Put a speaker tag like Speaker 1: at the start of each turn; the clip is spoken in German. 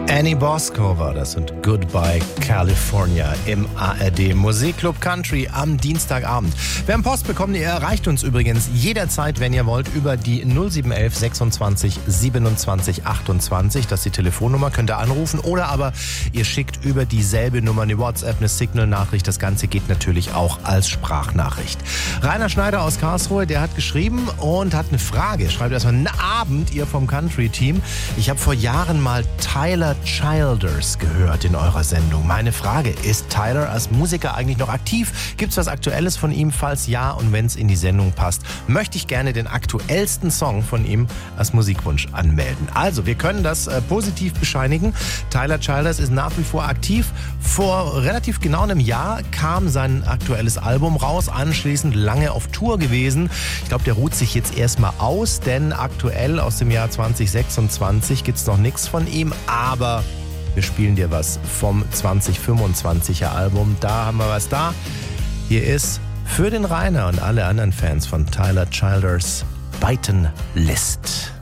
Speaker 1: Annie Bosco war das und Goodbye California im ARD Musikclub Country am Dienstagabend. Wir haben Post bekommen, ihr erreicht uns übrigens jederzeit, wenn ihr wollt, über die 0711 26 27 28. Das ist die Telefonnummer, könnt ihr anrufen oder aber ihr schickt über dieselbe Nummer eine WhatsApp, eine Signal-Nachricht. Das Ganze geht natürlich auch als Sprachnachricht. Rainer Schneider aus Karlsruhe, der hat geschrieben und hat eine Frage. Schreibt erstmal: Guten Abend, ihr vom Country-Team. Ich habe vor Jahren mal Tyler Childers gehört in eurer Sendung. Meine Frage, ist Tyler als Musiker eigentlich noch aktiv? Gibt es was Aktuelles von ihm? Falls ja und wenn es in die Sendung passt, möchte ich gerne den aktuellsten Song von ihm als Musikwunsch anmelden. Also, wir können das positiv bescheinigen. Tyler Childers ist nach wie vor aktiv. Vor relativ genau einem Jahr kam sein aktuelles Album raus, anschließend lange auf Tour gewesen. Ich glaube, der ruht sich jetzt erstmal aus, denn aktuell aus dem Jahr 2026 gibt es noch nichts von ihm, aber wir spielen dir was vom 2025er Album. Da haben wir was da. Hier ist für den Rainer und alle anderen Fans von Tyler Childers Biten List.